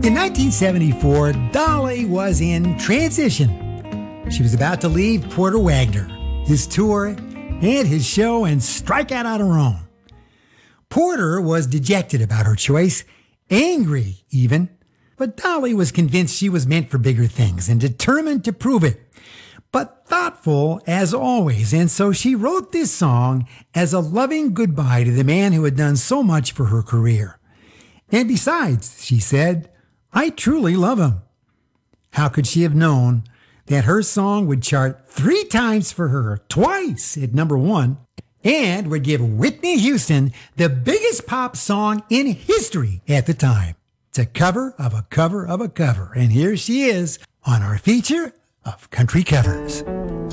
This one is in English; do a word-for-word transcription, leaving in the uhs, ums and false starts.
In nineteen seventy-four, Dolly was in transition. She was about to leave Porter Wagoner, his tour, and his show, and strike out on her own. Porter was dejected about her choice, angry even, but Dolly was convinced she was meant for bigger things and determined to prove it. But thoughtful as always, and so she wrote this song as a loving goodbye to the man who had done so much for her career. And besides, she said, I truly love him. How could she have known that her song would chart three times for her, twice at number one, and would give Whitney Houston the biggest pop song in history at the time? It's a cover of a cover of a cover, and here she is on our feature of country covers.